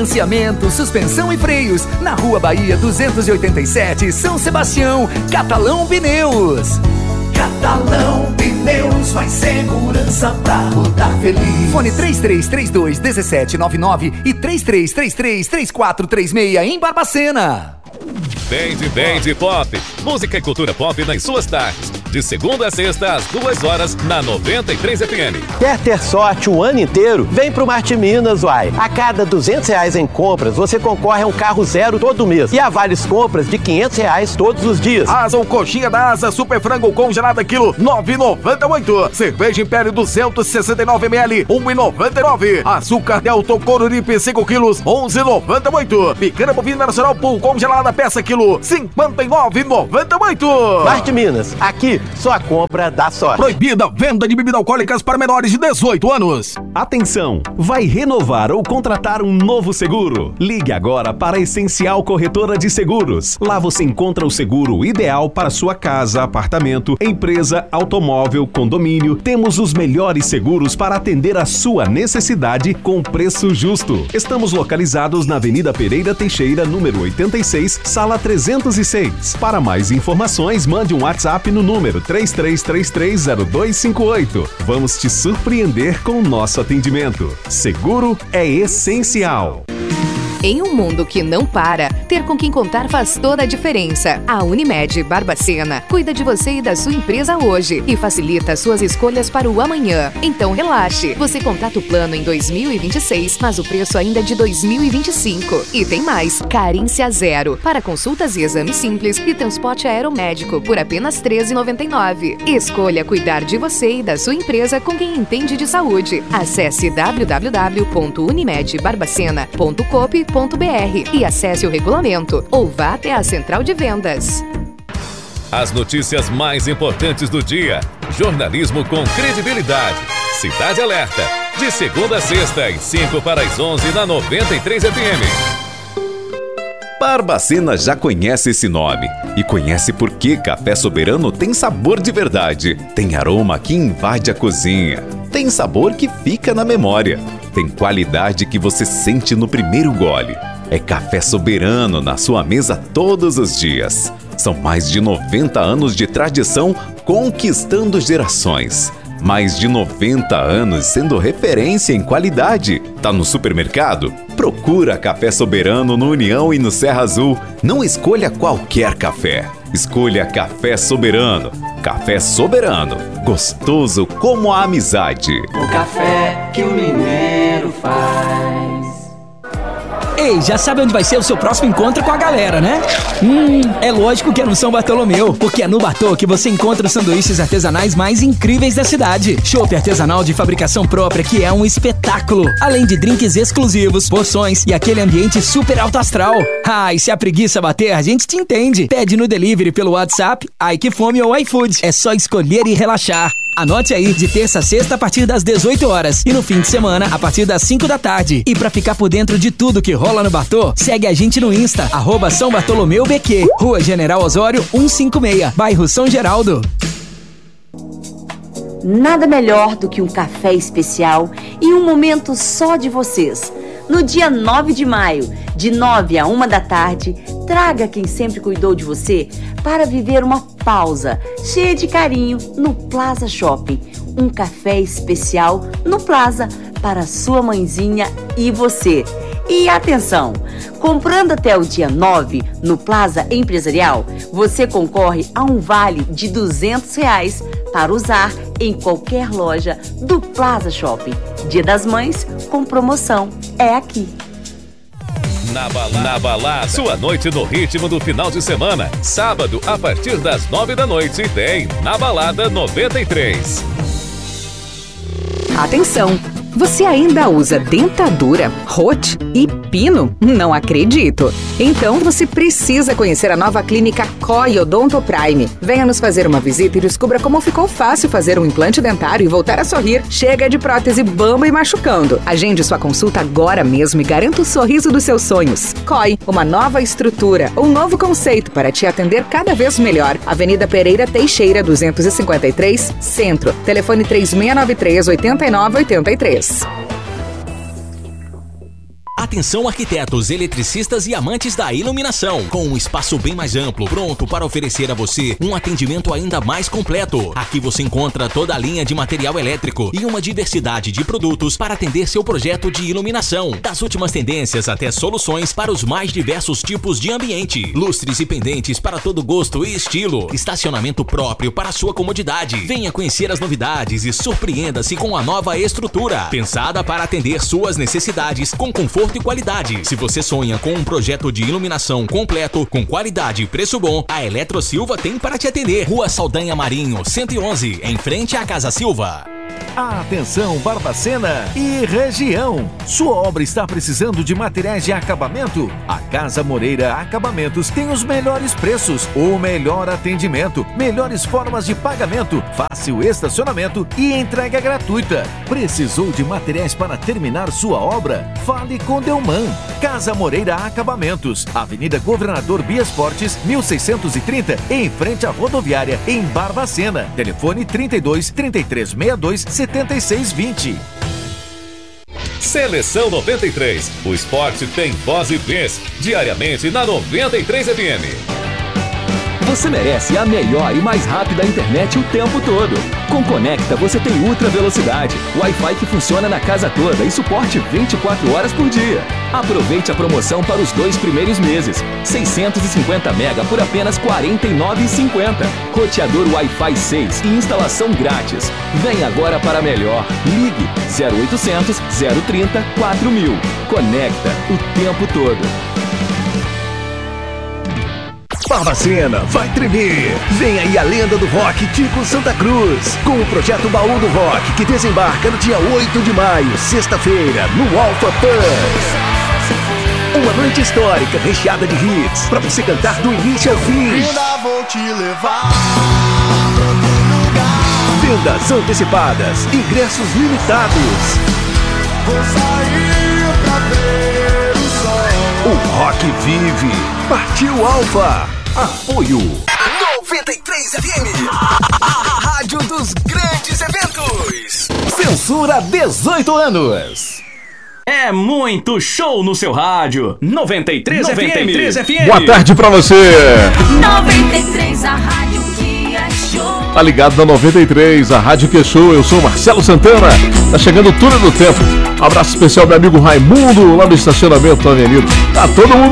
balanceamento, suspensão e freios. Na Rua Bahia 287, São Sebastião. Catalão Pneus. Catalão Pneus, mais segurança pra rodar feliz. Fone 3332-1799 e 3333-3436 em Barbacena. Band Pop, música e cultura pop nas suas tardes. De segunda a sexta, às 2 horas, na 93 FM. Quer ter sorte o ano inteiro? Vem pro Marte Minas, uai. A cada R$200 em compras, você concorre a um carro zero todo mês. E a várias compras de R$500 todos os dias. Asa ou coxinha da Asa, super frango congelada quilo, 9,98. Cerveja Império 269ml, 1,99. Açúcar Delta Coruripe 5 quilos, 11,98. Picanha bovina nacional Pool congelada peça quilo, 59,98. Marte Minas, aqui só a compra dá sorte. Proibida venda de bebidas alcoólicas para menores de 18 anos. Atenção! Vai renovar ou contratar um novo seguro? Ligue agora para a Essencial Corretora de Seguros. Lá você encontra o seguro ideal para sua casa, apartamento, empresa, automóvel, condomínio. Temos os melhores seguros para atender a sua necessidade com preço justo. Estamos localizados na Avenida Pereira Teixeira, número 86, sala 306. Para mais informações, mande um WhatsApp no número 33330258. Vamos te surpreender com o nosso atendimento. Seguro é essencial. Em um mundo que não para, ter com quem contar faz toda a diferença. A Unimed Barbacena cuida de você e da sua empresa hoje e facilita suas escolhas para o amanhã. Então relaxe, você contrata o plano em 2026, mas o preço ainda é de 2025. E tem mais, carência zero, para consultas e exames simples e transporte aeromédico por apenas R$13,99. Escolha cuidar de você e da sua empresa com quem entende de saúde. Acesse www.unimedbarbacena.coop.br e acesse o regulamento ou vá até a Central de Vendas. As notícias mais importantes do dia. Jornalismo com credibilidade. Cidade Alerta. De segunda a sexta, às 5 para as 11 na 93 FM. Barbacena já conhece esse nome e conhece por que Café Soberano tem sabor de verdade. Tem aroma que invade a cozinha. Tem sabor que fica na memória. Tem qualidade que você sente no primeiro gole. É Café Soberano na sua mesa todos os dias. São mais de 90 anos de tradição conquistando gerações. Mais de 90 anos sendo referência em qualidade. Tá no supermercado? Procura Café Soberano no União e no Serra Azul. Não escolha qualquer café. Escolha Café Soberano. Café Soberano. Gostoso como a amizade. O café que o mineiro faz. Ei, já sabe onde vai ser o seu próximo encontro com a galera, né? É lógico que é no São Bartolomeu, porque é no Bartô que você encontra os sanduíches artesanais mais incríveis da cidade. Chopp artesanal de fabricação própria, que é um espetáculo. Além de drinks exclusivos, porções e aquele ambiente super alto astral. E se a preguiça bater, a gente te entende. Pede no delivery pelo WhatsApp, Ai Que Fome ou iFood. É só escolher e relaxar. Anote aí, de terça a sexta a partir das 18 horas e no fim de semana a partir das 5 da tarde. E pra ficar por dentro de tudo que rola no Bartô, segue a gente no Insta, @São Bartolomeu BQ, Rua General Osório 156, bairro São Geraldo. Nada melhor do que um café especial e um momento só de vocês. No dia 9 de maio, de 9 a 1 da tarde, traga quem sempre cuidou de você para viver uma pausa cheia de carinho no Plaza Shopping. Um café especial no Plaza para sua mãezinha e você. E atenção, comprando até o dia 9 no Plaza Empresarial, você concorre a um vale de R$200 para usar em qualquer loja do Plaza Shopping. Dia das Mães com promoção é aqui. Na balada, sua noite no ritmo do final de semana. Sábado, a partir das 9 da noite, tem Na Balada 93. Atenção! Você ainda usa dentadura, rote e pino? Não acredito! Então você precisa conhecer a nova clínica COI Odonto Prime. Venha nos fazer uma visita e descubra como ficou fácil fazer um implante dentário e voltar a sorrir. Chega de prótese bamba e machucando. Agende sua consulta agora mesmo e garanta o sorriso dos seus sonhos. COI, uma nova estrutura, um novo conceito para te atender cada vez melhor. Avenida Pereira Teixeira, 253, Centro. Telefone 3693-8983. Atenção arquitetos, eletricistas e amantes da iluminação, com um espaço bem mais amplo, pronto para oferecer a você um atendimento ainda mais completo. Aqui você encontra toda a linha de material elétrico e uma diversidade de produtos para atender seu projeto de iluminação, das últimas tendências até soluções para os mais diversos tipos de ambiente, lustres e pendentes para todo gosto e estilo, estacionamento próprio para sua comodidade. Venha conhecer as novidades e surpreenda-se com a nova estrutura, pensada para atender suas necessidades com conforto e qualidade. Se você sonha com um projeto de iluminação completo, com qualidade e preço bom, a Eletro Silva tem para te atender. Rua Saldanha Marinho, 111, em frente à Casa Silva. Atenção Barbacena e região! Sua obra está precisando de materiais de acabamento? A Casa Moreira Acabamentos tem os melhores preços, o melhor atendimento, melhores formas de pagamento, fácil estacionamento e entrega gratuita. Precisou de materiais para terminar sua obra? Fale com Delman. Casa Moreira Acabamentos, Avenida Governador Bias Fortes, 1630, em frente à rodoviária, em Barbacena. Telefone 32 3362 7620. Seleção 93. O esporte tem voz e vez, diariamente na 93 FM. Você merece a melhor e mais rápida internet o tempo todo. Com Conecta você tem ultra velocidade, Wi-Fi que funciona na casa toda e suporte 24 horas por dia. Aproveite a promoção para os 2 primeiros meses. 650 mega por apenas R$ 49,50. Roteador Wi-Fi 6 e instalação grátis. Vem agora para melhor. Ligue 0800 030 4000. Conecta o tempo todo. Barbacena vai tremer. Vem aí a lenda do rock Tico Santa Cruz, com o projeto Baú do Rock, que desembarca no dia 8 de maio, sexta-feira, no Alpha Pub. Uma noite histórica, recheada de hits, pra você cantar do início ao fim. Ainda vou te levar. Vendas antecipadas, ingressos limitados. Vou sair pra ver o sol. O rock vive. Partiu Alfa. Apoio 93 FM, a rádio dos grandes eventos. Censura 18 anos. É muito show no seu rádio. 93 FM. Boa tarde pra você. 93, a rádio que é show. Tá ligado na 93, a rádio que é show. Eu sou o Marcelo Santana. Tá chegando tudo do tempo. Um abraço especial meu amigo Raimundo, lá no estacionamento da Avenida. Tá todo mundo